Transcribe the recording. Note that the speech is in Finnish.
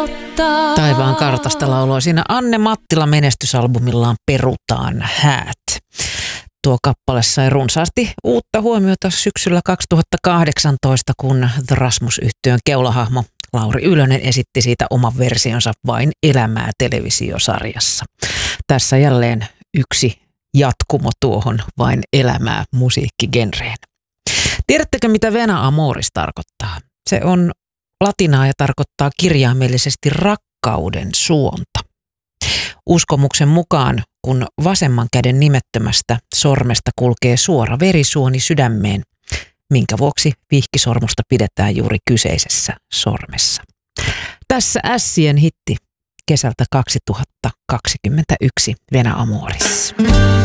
Taivaan kartasta lauloi siinä Anne Mattila menestysalbumillaan Perutaan häät. Tuo kappale sai runsaasti uutta huomiota syksyllä 2018, kun The Rasmus-yhtyön keulahahmo Lauri Ylönen esitti siitä oman versionsa Vain elämää -televisiosarjassa. Tässä jälleen yksi jatkumo tuohon Vain elämää -musiikkigenreen. Tiedättekö, mitä Vena Amoris tarkoittaa? Se on latinaa ja tarkoittaa kirjaimellisesti rakkauden suonta. Uskomuksen mukaan, kun vasemman käden nimettömästä sormesta kulkee suora verisuoni sydämeen, minkä vuoksi vihkisormusta pidetään juuri kyseisessä sormessa. Tässä Ässien hitti kesältä 2021, Vena Amoris.